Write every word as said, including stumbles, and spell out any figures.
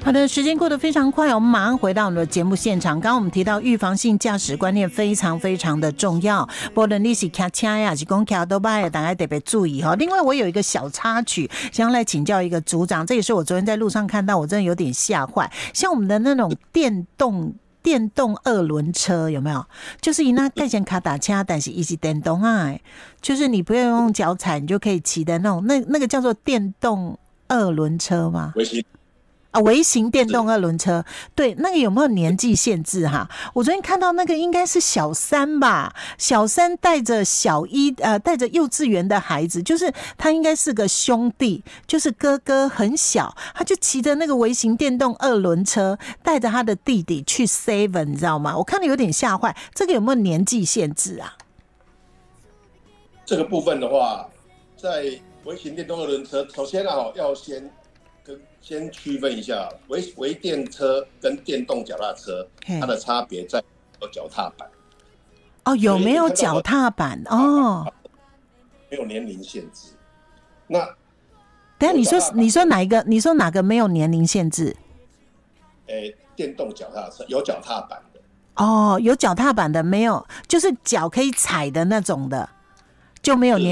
好的，时间过得非常快，我们马上回到我们的节目现场。刚刚我们提到预防性驾驶观念非常非常的重要，不论你是开车呀，是讲开多巴，大家特别注意哈。另外，我有一个小插曲，想要来请教一个组长，这也是我昨天在路上看到，我真的有点吓坏。像我们的那种电动电动二轮车有没有？就是以那盖先卡打车，但是一起电动啊，就是你不用用脚踩，你就可以骑的那种，那那个叫做电动二轮车吗？ 微型啊，微型电动二轮车，对，那个有没有年纪限制哈？我昨天看到那个应该是小三吧，小三带着小一，呃，带着幼稚园的孩子，就是他应该是个兄弟，就是哥哥很小，他就骑着那个微型电动二轮车，带着他的弟弟去 seven， 你知道吗？我看了有点吓坏，这个有没有年纪限制啊？ 这个部分的话，在微型电动二轮车，首先啊，要先跟先区分一下微微电车跟电动脚踏车，它的差别在有脚踏板。 哦，有没有脚踏板？哦， 没有年龄限制。那等一下你说你说哪一个？你说哪个没有年龄限制？ 诶，电动脚踏车有脚踏板的。 哦，有脚踏板的没有，就是脚可以踩的那种的，就没有年。